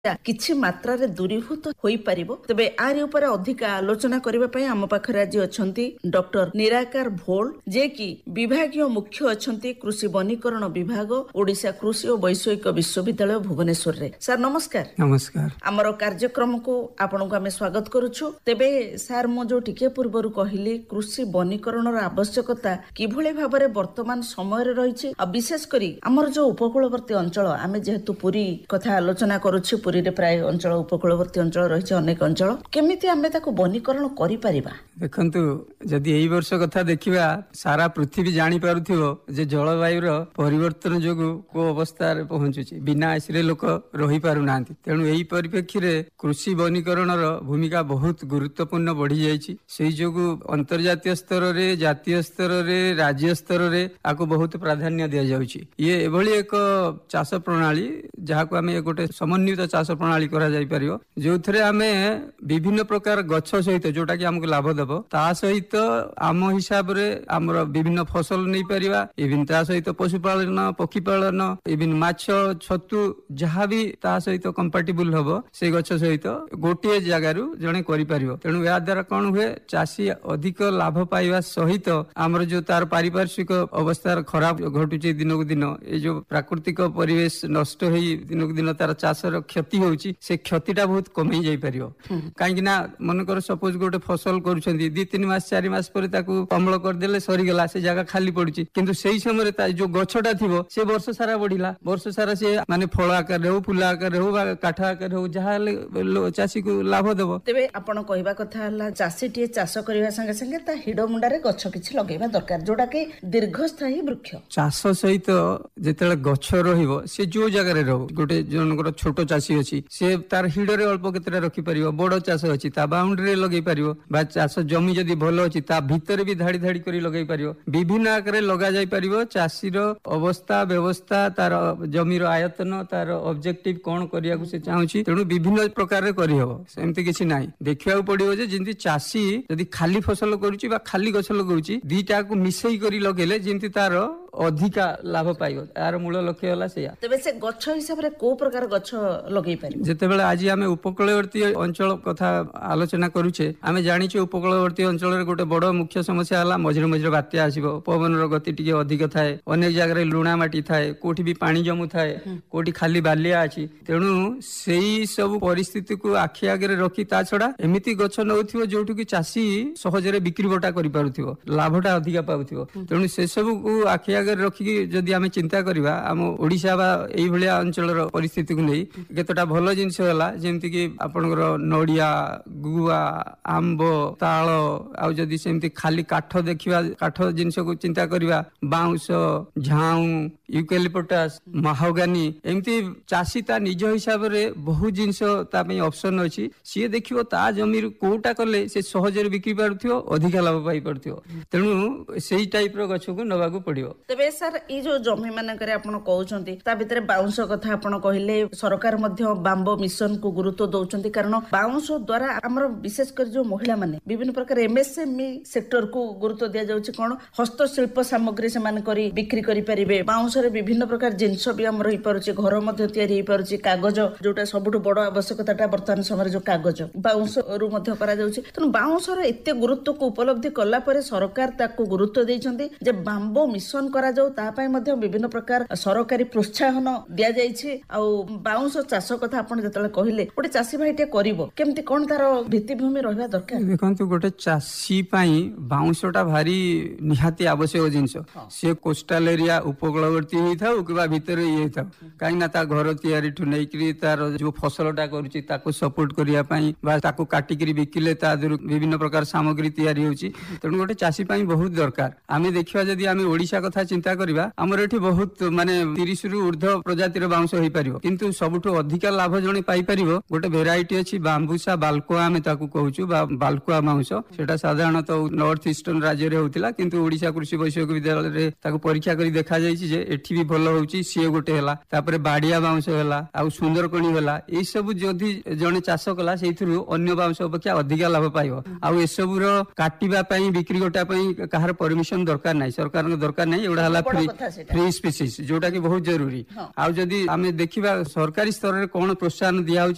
କିଛି ମାତ୍ରାରେ ଦୂରୀଭୂତ ହୋଇପାରିବ। ତେବେ ଆରି ଉପରେ ଅଧିକ ଆଲୋଚନା କରିବା ପାଇଁ ଆମ ପାଖରେ ଆଜି ଅଛନ୍ତି ଡକ୍ଟର ନିରାକାର ଭୋଳ, ଯେ କି ବିଭାଗୀୟ ମୁଖ୍ୟ ଅଛନ୍ତି କୃଷି ବନୀକରଣ ବିଭାଗ, ଓଡ଼ିଶା କୃଷି ଓ ବୈଷୟିକ ବିଶ୍ୱବିଦ୍ୟାଳୟ ଭୁବନେଶ୍ୱରରେ। ସାର୍ ନମସ୍କାର। ନମସ୍କାର। ଆମର କାର୍ଯ୍ୟକ୍ରମକୁ ଆପଣଙ୍କୁ ଆମେ ସ୍ୱାଗତ କରୁଛୁ। ତେବେ ସାର୍, ମୁଁ ଯୋଉ ଟିକେ ପୂର୍ବରୁ କହିଲି କୃଷି ବନୀକରଣର ଆବଶ୍ୟକତା କିଭଳି ଭାବରେ ବର୍ତ୍ତମାନ ସମୟରେ ରହିଛି, ଆଉ ବିଶେଷ କରି ଆମର ଯୋଉ ଉପକୂଳବର୍ତ୍ତୀ ଅଞ୍ଚଳ, ଆମେ ଯେହେତୁ ପୁରୀ କଥା ଆଲୋଚନା କରୁଛୁ, ପୁରୀରେ ପ୍ରାୟ ଅଞ୍ଚଳ ଉପକୂଳବର୍ତ୍ତୀ ଅଞ୍ଚଳ ରହିଛି, ଅନେକ ଅଞ୍ଚଳ, କେମିତି ଆମେ ତାକୁ ବନୀକରଣ କରିପାରିବା? ଦେଖନ୍ତୁ, ଯଦି ଏଇ ବର୍ଷ କଥା ଦେଖିବା, ସାରା ପୃଥିବୀ ଜାଣିପାରୁଥିବ ଯେ ଜଳବାୟୁର ପରିବର୍ତ୍ତନ ଯୋଗୁଁ କୋଉ ଅବସ୍ଥାରେ ପହଞ୍ଚୁଛି। ବିନା ଏସିରେ ଲୋକ ରହିପାରୁନାହାନ୍ତି। ତେଣୁ ଏହି ପରିପ୍ରେକ୍ଷୀରେ କୃଷି ବନୀକରଣର ଭୂମିକା ବହୁତ ଗୁରୁତ୍ୱପୂର୍ଣ୍ଣ ବଢି ଯାଇଛି। ସେଇ ଯୋଗୁଁ ଅନ୍ତର୍ଜାତୀୟ ସ୍ତରରେ, ଜାତୀୟ ସ୍ତରରେ, ରାଜ୍ୟ ସ୍ତରରେ ଆକୁ ବହୁତ ପ୍ରାଧାନ୍ୟ ଦିଆଯାଉଛି। ଇଏ ଏଭଳି ଏକ ଚାଷ ପ୍ରଣାଳୀ ଯାହାକୁ ଆମେ ଗୋଟେ ସମନ୍ୱିତ ଚାଷ ପ୍ରଣାଳୀ କରାଯାଇପାରିବ, ଯୋଉଥିରେ ଆମେ ବିଭିନ୍ନ ପ୍ରକାର ଗଛ ସହିତ, ଯୋଉଟା କି ଆମକୁ ଲାଭ ଦେବ, ତା ସହିତ ଆମ ହିସାବରେ ଆମର ବିଭିନ୍ନ ଫସଲ ନେଇପାରିବା, ଇଭିନ୍ ତା ସହିତ ପଶୁପାଳନ, ପକ୍ଷୀପାଳନ, ଇଭିନ୍ ମାଛ, ଛତୁ, ଯାହାବି ତା ସହିତ କମ୍ପାଟିବୁଲ ହବ ସେଇ ଗଛ ସହିତ ଗୋଟିଏ ଜାଗାରୁ ଜଣେ କରିପାରିବ। ତେଣୁ ଏହା ଦ୍ୱାରା କଣ ହୁଏ, ଚାଷୀ ଅଧିକ ଲାଭ ପାଇବା ସହିତ ଆମର ଯୋଉ ତାର ପାରିପାର୍ଶ୍ୱିକ ଅବସ୍ଥାର ଖରାପ ଘଟୁଛି ଦିନକୁ ଦିନ, ଏଇ ଯୋଉ ପ୍ରାକୃତିକ ପରିବେଶ ନଷ୍ଟ ହେଇ ଦିନକୁ ଦିନ ତାର ଚାଷର କ୍ଷତି ହଉଛି, ସେ କ୍ଷତିଟା ବହୁତ କମେଇ ଯାଇପାରିବ। କାହିଁକି ନା ମନେକର ସପୋଜ ଗୋଟେ ଫସଲ କରୁଛନ୍ତି, 2-3 ମାସ 4 ମାସ ପରେ ତାକୁ ଅମଳ କରିଦେଲେ ସରିଗଲା, ସେ ଜାଗା ଖାଲି ପଡୁଛି। କିନ୍ତୁ ସେଇ ସମୟରେ ତା ଯୋଉ ଗଛଟା ଥିବ ସେ ବର୍ଷ ସାରା ବଢିଲା, ବର୍ଷ ସାରା ସେ ମାନେ ଫଳ ଆକାରରେ ହଉ, ଫୁଲ ଆକାରରେ ହଉ, ବା କାଠ ଆକାରରେ ହଉ, ଯାହା ହେଲେ ଚାଷୀକୁ ଲାଭ ଦେବ। ତେବେ ଆପଣ କହିବା କଥା ହେଲା, ଚାଷୀଟିଏ ଚାଷ କରିବା ସାଙ୍ଗେ ସାଙ୍ଗେ ତା ହିଡ ମୁଣ୍ଡରେ ଗଛ କିଛି ଲଗେଇବା ଦରକାର, ଯୋଉଟା କି ଦୀର୍ଘସ୍ଥାୟୀ ବୃକ୍ଷ। ଚାଷ ସହିତ ଯେତେବେଳେ ଗଛ ରହିବ, ସେ ଯୋଉ ଜାଗାରେ ରହୁ, ଗୋଟେ ଜଣଙ୍କର ଛୋଟ ଚାଷୀ ଅଛି, ସେ ତାର ହିଡରେ ଅଳ୍ପ କେତେଟା ରଖିପାରିବ। ବଡ ଚାଷ ଅଛି, ତା ବାଉଣ୍ଡରୀରେ ଲଗେଇ ପାରିବ, ବା ଚାଷ ଜମି ଯଦି ଭଲ ଅଛି ତା ଭିତରେ ବି ଧାଡି ଧାଡି କରି ଲଗେଇ ପାରିବ। ବିଭିନ୍ନ ଆକାରରେ ଲଗା ଯାଇ ପାରିବ। ଚାଷୀର ଅବସ୍ଥା ବ୍ୟବସ୍ଥା, ତାର ଜମିର ଆୟତନ, ତାର ଅବଜେକ୍ଟିଭ କଣ କରିବାକୁ ସେ ଚାହୁଁଛି, ତେଣୁ ବିଭିନ୍ନ ପ୍ରକାରରେ କରିହବ। ସେମିତି କିଛି ନାହିଁ। ଦେଖିବାକୁ ପଡିବ ଯେ ଯେମିତି ଚାଷୀ ଯଦି ଖାଲି ଫସଲ କରୁଛି ବା ଖାଲି ଗଛ ଲଗାଉଛି, ଦିଟାକୁ ମିଶେଇ କରି ଲଗେଇଲେ ଯେମିତି ତାର ଅଧିକା ଲାଭ ପାଇବ। ତାର ମୂଳ ଲକ୍ଷ୍ୟ ହେଲା ସେଇଆ। ତେବେ ସେ ଗଛ ହିସାବରେ କୋଉ ପ୍ରକାର ଗଛ ଲଗେଇ ପାରିବ? ଯେତେବେଳେ ଆଜି ଆମେ ଉପକୂଳବର୍ତ୍ତୀ ଅଞ୍ଚଳ କଥା ଆଲୋଚନା କରୁଛେ, ଆମେ ଜାଣିଛୁ ଉପକୂଳବର୍ତ୍ତୀ ଅଞ୍ଚଳରେ ଗୋଟେ ବଡ ମୁଖ୍ୟ ସମସ୍ୟା ହେଲା ମଝିରେ ମଝିରେ ବାତ୍ୟା ଆସିବ, ପବନର ଗତି ଟିକେ ଅଧିକ ଥାଏ, ଅନେକ ଜାଗାରେ ଲୁଣା ମାଟି ଥାଏ, କୋଉଠି ବି ପାଣି ଜମୁଥାଏ, କୋଉଠି ଖାଲି ବାଲିଆ ଅଛି। ତେଣୁ ସେଇ ସବୁ ପରିସ୍ଥିତିକୁ ଆଖି ଆଗରେ ରଖି, ତା ଛଡା ଏମିତି ଗଛ ନଉଥିବ ଯୋଉଠୁ କି ଚାଷୀ ସହଜରେ ବିକ୍ରି ବଟା କରିପାରୁଥିବ, ଲାଭଟା ଅଧିକା ପାଉଥିବ। ତେଣୁ ସେସବୁକୁ ଆଖି ଆଗରେ ରଖିକି ଯଦି ଆମେ ଚିନ୍ତା କରିବା, ଆମ ଓଡିଶା ବା ଏଇଭଳିଆ ଅଞ୍ଚଳର ପରିସ୍ଥିତିକୁ ନେଇ କେତେଟା ଭଲ ଜିନିଷ ହେଲା, ଯେମିତି କି ଆପଣଙ୍କର ନଡିଆ, ଗୁଆ, ଆମ୍ବ, ତାଳ, ଆଉ ଯଦି ସେମିତି ଖାଲି କାଠ ଦେଖିବା, କାଠ ଜିନିଷକୁ ଚିନ୍ତା କରିବା, ବାଉଁଶ, ଝାଉଁ, ୟୁକାଲିପଟାସ, ମାହୋଗାନି, ଏମିତି ଚାଷୀ ତା ନିଜ ହିସାବରେ ବହୁ ଜିନିଷ ତା ପାଇଁ ଅପସନ ଅଛି। ସିଏ ଦେଖିବ ତା ଜମିରୁ କୋଉଟା କଲେ ସେ ସହଜରେ ବିକ୍ରି ପାରୁଥିବ, ଅଧିକା ଲାଭ ପାଇ ପାରୁଥିବ। ତେଣୁ ସେଇ ଟାଇପ ର ଗଛକୁ ନେବାକୁ ପଡିବ। ତେବେ ସାର୍, ଏଇ ଯୋଉ ଜମି ମାନଙ୍କରେ ଆପଣ କହୁଛନ୍ତି, ତା ଭିତରେ ବାଉଁଶ କଥା ଆପଣ କହିଲେ, ସରକାର ମଧ୍ୟ ବାମ୍ବ ମିଶନ କୁ ଗୁରୁତ୍ୱ ଦଉଛନ୍ତି, କାରଣ ବାଉଁଶ ଦ୍ଵାରା ଆମର ବିଶେଷ କରି ଯୋଉ ମହିଳା ମାନେ ବିଭିନ୍ନ ପ୍ରକାର MSME ସେକ୍ଟର କୁ ଗୁରୁତ୍ୱ ଦିଆଯାଉଛି। କଣ ହସ୍ତଶିଳ୍ପ ସାମଗ୍ରୀ ସେମାନେ କରି ବିକ୍ରି କରିପାରିବେ। ବାଉଁଶରେ ବିଭିନ୍ନ ପ୍ରକାର ଜିନିଷ ବି ଆମର ହେଇପାରୁଛି, ଘର ମଧ୍ୟ ତିଆରି ହେଇପାରୁଛି। କାଗଜ, ଯୋଉଟା ସବୁଠୁ ବଡ ଆବଶ୍ୟକତାଟା ବର୍ତ୍ତମାନ ସମୟରେ ଯୋଉ କାଗଜ, ବାଉଁଶରୁ ମଧ୍ୟ କରାଯାଉଛି। ତେଣୁ ବାଉଁଶର ଏତେ ଗୁରୁତ୍ୱକୁ ଉପଲବ୍ଧି କଲା ପରେ ସରକାର ତାକୁ ଗୁରୁତ୍ୱ ଦେଇଛନ୍ତି ଯେ ବାମ୍ବ ମିଶନ କରାଯାଉ, ତା ପାଇଁ ମଧ୍ୟ ବିଭିନ୍ନ ପ୍ରକାର ସରକାରୀ ପ୍ରୋତ୍ସାହନ ଦିଆଯାଇଛି। ଆଉ ବାଉଁଶ ଚାଷ କଥା ଆପଣ ଯେତେବେଳେ କହିଲେ, ଗୋଟେ ଚାଷୀ ଭାଇଟେ କରିବ କେମିତି, କଣ ତାର ଭିତ୍ତିଭୂମି ରହିବା ଦରକାର? ଦେଖନ୍ତୁ, ଗୋଟେ ଚାଷୀ ପାଇଁ ବାଉଁଶଟା ଭାରି ନିହାତି ଆବଶ୍ୟକ ଜିନିଷ। ସେ କୋଷ୍ଟାଲ ଏରିଆ, ଉପକୂଳବର୍ତ୍ତୀ ହେଇଥାଉ କିମ୍ବା ଭିତରେ ଇଏ ହେଇଥାଉ, କାହିଁକି ନା ତା ଘର ତିଆରିଠୁ ନେଇକରି ତାର ଯୋଉ ଫସଲଟା କରୁଛି ତାକୁ ସପୋର୍ଟ କରିବା ପାଇଁ, ବା ତାକୁ କାଟିକିରି ବିକିଲେ ତା ଦେହରୁ ବିଭିନ୍ନ ପ୍ରକାର ସାମଗ୍ରୀ ତିଆରି ହେଉଛି। ତେଣୁ ଗୋଟେ ଚାଷୀ ପାଇଁ ବହୁତ ଦରକାର। ଆମେ ଦେଖିବା, ଯଦି ଆମେ ଓଡିଶା କଥା ଚିନ୍ତା କରିବା, ଆମର ଏଠି ବହୁତ ମାନେ 30ରୁ ଉର୍ଦ୍ଧ୍ୱ ପ୍ରଜାତିର ବାଉଁଶ ହେଇପାରିବ, କିନ୍ତୁ ସବୁଠୁ ଅଧିକା ଲାଭ ଜଣେ ପାଇପାରିବ ଗୋଟେ ଭେରାଇଟି ଅଛି, ବାମ୍ବୁସା ବାଲକୁଆ ଆମେ ତାକୁ କହୁଛୁ, ବା ବାଲକୁଆ ବାଉଁଶ। ସେଟା ସାଧାରଣତଃ ନର୍ଥ ଇଷ୍ଟର୍ନ ରାଜ୍ୟରେ ହଉଥିଲା, କିନ୍ତୁ ଓଡିଶା କୃଷି ବୈଷୟିକ ବିଦ୍ୟାଳୟରେ ତାକୁ ପରୀକ୍ଷା କରି ଦେଖାଯାଇଛି ଯେ ଏଠି ବି ଭଲ ହଉଛି। ସିଏ ଗୋଟେ ହେଲା, ତାପରେ ବାଡିଆ ବାଉଁଶ ହେଲା, ଆଉ ସୁନ୍ଦରକଣି ହେଲା। ଏଇ ସବୁ ଯଦି ଜଣେ ଚାଷ କଲା, ସେଇଥିରୁ ଅନ୍ୟ ବାଉଁଶ ଅପେକ୍ଷା ଅଧିକା ଲାଭ ପାଇବ। ଆଉ ଏସବୁର କାଟିବା ପାଇଁ, ବିକ୍ରି ଗୋଟା ପାଇଁ କାହାର ପରମିଶନ ଦରକାର ନାହିଁ, ସରକାରଙ୍କ ଦରକାର ନାହିଁ। ଏଗୁଡା ହେଲା ଫ୍ରି ସ୍ପିସିସ୍, ଯୋଉଟା କି ବହୁତ ଜରୁରୀ। ଆଉ ଯଦି ଆମେ ଦେଖିବା ସରକାରୀ ସ୍ତରରେ କଣ ପ୍ରୋତ୍ସାହନ ଦିଆହଉଛି